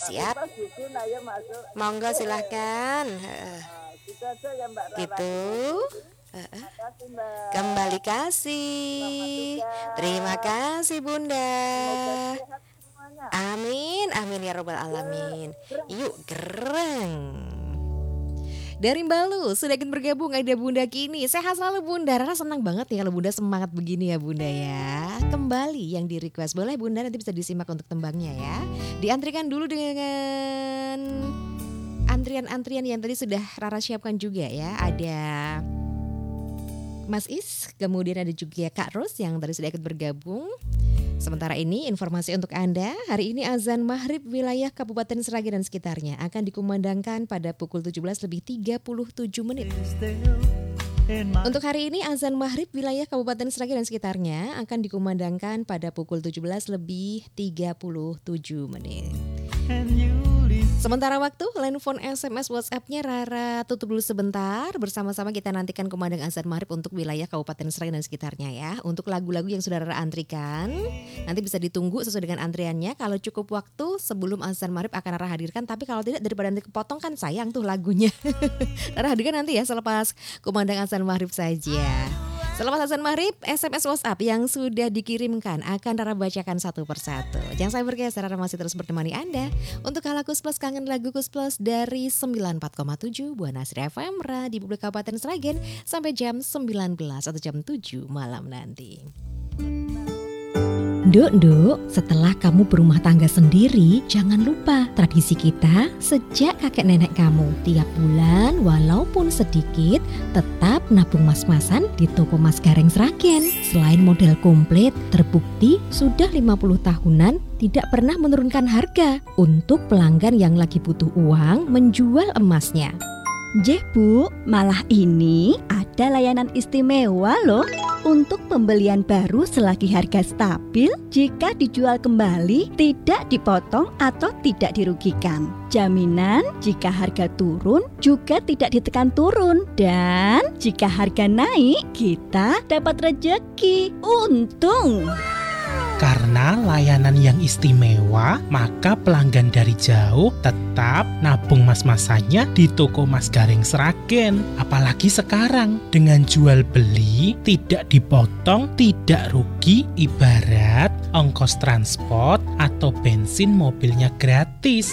Siap. Pas bikin ayo masuk. Monggo silahkan. Gitu aja ya Mbak Rara. Gitu. Makasih Mbak. Kembali Selamat kasih. tugas. Terima kasih Bunda. Semoga sehat semuanya. Amin, amin ya robbal alamin. Gereng. Yuk gereng. Dari Balu sudah ikut bergabung ada Bunda Kini. Sehat selalu Bunda. Rara senang banget nih kalau Bunda semangat begini ya Bunda ya. Kembali yang di request. Boleh Bunda nanti bisa disimak untuk tembangnya ya. Diantrikan dulu dengan antrian-antrian yang tadi sudah Rara siapkan juga ya. Ada Mas Is, kemudian ada juga Kak Ros yang tadi sudah ikut bergabung. Sementara ini informasi untuk Anda, hari ini azan maghrib wilayah Kabupaten Sragen dan sekitarnya akan dikumandangkan pada pukul 17:37. Untuk hari ini azan maghrib wilayah Kabupaten Sragen dan sekitarnya akan dikumandangkan pada pukul 17:37. Sementara waktu, line phone, SMS, WhatsApp-nya Rara tutup dulu sebentar. Bersama-sama kita nantikan kumandang azan maghrib untuk wilayah Kabupaten Sragen dan sekitarnya ya. Untuk lagu-lagu yang sudah Rara antrikan, nanti bisa ditunggu sesuai dengan antriannya. Kalau cukup waktu sebelum azan maghrib akan Rara hadirkan. Tapi kalau tidak daripada nanti kepotong kan sayang tuh lagunya. Rara hadirkan nanti ya selepas kumandang azan maghrib saja. Selepas azan maghrib, SMS WhatsApp yang sudah dikirimkan akan Rara bacakan satu persatu. Jangan saya bergeser, Rara masih terus bertemani Anda untuk Kalakus Plus Kangen Lagu Kus Plus dari 94,7 Buana Asri FM di Publik Kabupaten Sragen sampai jam 19 atau jam 7 malam nanti. Duk, setelah kamu berumah tangga sendiri, jangan lupa tradisi kita sejak kakek nenek kamu. Tiap bulan, walaupun sedikit, tetap nabung mas-masan di toko Mas Gareng Sragen. Selain model komplit, terbukti sudah 50 tahunan tidak pernah menurunkan harga untuk pelanggan yang lagi butuh uang menjual emasnya. Jeh Bu, malah ini ada layanan istimewa loh. Untuk pembelian baru selagi harga stabil, jika dijual kembali tidak dipotong atau tidak dirugikan. Jaminan jika harga turun juga tidak ditekan turun. Dan jika harga naik, kita dapat rejeki. Untung! Karena layanan yang istimewa, maka pelanggan dari jauh tetap nabung mas-masannya di toko Mas Gareng Sragen. Apalagi sekarang, dengan jual beli tidak dipotong, tidak rugi, ibarat ongkos transport atau bensin mobilnya gratis.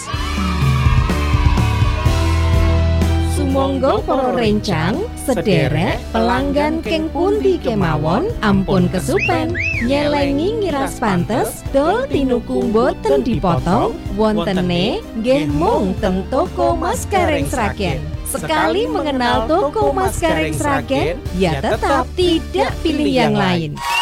Sumangga para rencang, sederek pelanggan keng pundi kemawon, ampun kesupen. Nyelengi ngiras pantes, dol tinuku boten dipotong, wontene nggih mung teng toko Mas Gareng Sragen. Sekali mengenal toko Mas Gareng Sragen, ya tetap tidak pilih yang lain.